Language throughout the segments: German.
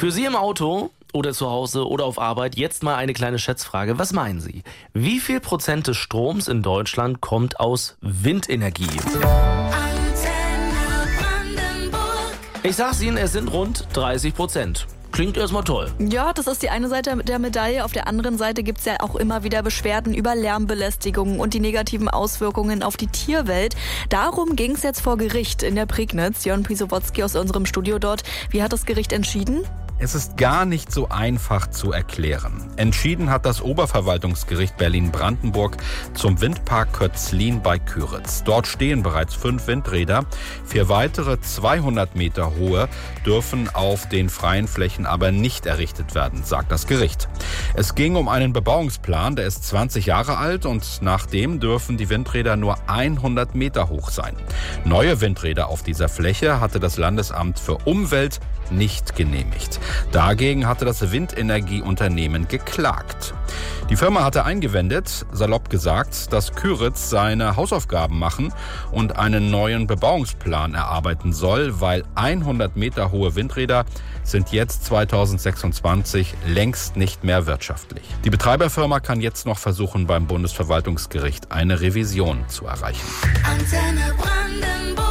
Für Sie im Auto oder zu Hause oder auf Arbeit jetzt mal eine kleine Schätzfrage. Was meinen Sie? Wie viel Prozent des Stroms in Deutschland kommt aus Windenergie? Ich sag's Ihnen, es sind rund 30%. Klingt erstmal toll. Ja, das ist die eine Seite der Medaille. Auf der anderen Seite gibt's ja auch immer wieder Beschwerden über Lärmbelästigung und die negativen Auswirkungen auf die Tierwelt. Darum ging's jetzt vor Gericht in der Prignitz. Jörn Pisowotzki aus unserem Studio dort. Wie hat das Gericht entschieden? Es ist gar nicht so einfach zu erklären. Entschieden hat das Oberverwaltungsgericht Berlin-Brandenburg zum Windpark Kötzlin bei Kyritz. Dort stehen bereits 5 Windräder. 4 weitere 200 Meter hohe dürfen auf den freien Flächen aber nicht errichtet werden, sagt das Gericht. Es ging um einen Bebauungsplan, der ist 20 Jahre alt und nach dem dürfen die Windräder nur 100 Meter hoch sein. Neue Windräder auf dieser Fläche hatte das Landesamt für Umwelt nicht genehmigt. Dagegen hatte das Windenergieunternehmen geklagt. Die Firma hatte eingewendet, salopp gesagt, dass Kyritz seine Hausaufgaben machen und einen neuen Bebauungsplan erarbeiten soll, weil 100 Meter hohe Windräder sind jetzt 2026 längst nicht mehr wirtschaftlich. Die Betreiberfirma kann jetzt noch versuchen, beim Bundesverwaltungsgericht eine Revision zu erreichen. Antenne Brandenburg.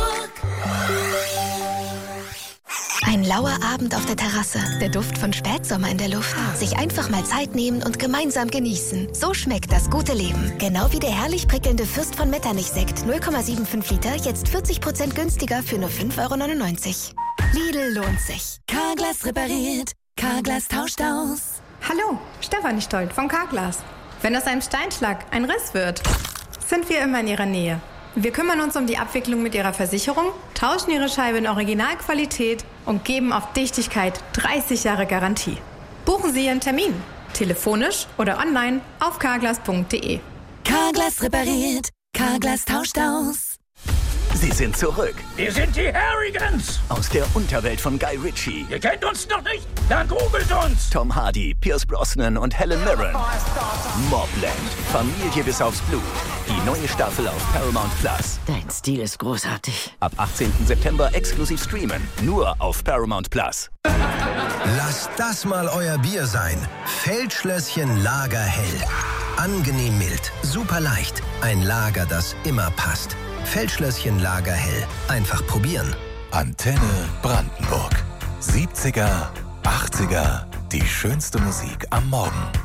Ein lauer Abend auf der Terrasse, der Duft von Spätsommer in der Luft. Sich einfach mal Zeit nehmen und gemeinsam genießen. So schmeckt das gute Leben. Genau wie der herrlich prickelnde Fürst von Metternich-Sekt, 0,75 Liter, jetzt 40% günstiger für nur 5,99 €. Lidl lohnt sich. Carglass repariert, Carglass tauscht aus. Hallo, Stefanie Stolt von Carglass. Wenn aus einem Steinschlag ein Riss wird, sind wir immer in Ihrer Nähe. Wir kümmern uns um die Abwicklung mit Ihrer Versicherung, tauschen Ihre Scheibe in Originalqualität und geben auf Dichtigkeit 30 Jahre Garantie. Buchen Sie Ihren Termin, telefonisch oder online auf carglass.de. Carglass repariert, Carglass tauscht aus. Sie sind zurück. Wir sind die Harrigans. Aus der Unterwelt von Guy Ritchie. Ihr kennt uns noch nicht? Dann googelt uns. Tom Hardy, Pierce Brosnan und Helen Mirren. Mobland. Familie bis aufs Blut. Die neue Staffel auf Paramount Plus. Dein Stil ist großartig. Ab 18. September exklusiv streamen. Nur auf Paramount Plus. Lasst das mal euer Bier sein. Feldschlösschen Lagerhell. Angenehm mild, super leicht. Ein Lager, das immer passt. Feldschlösschen Lagerhell. Einfach probieren. Antenne Brandenburg. 70er, 80er, die schönste Musik am Morgen.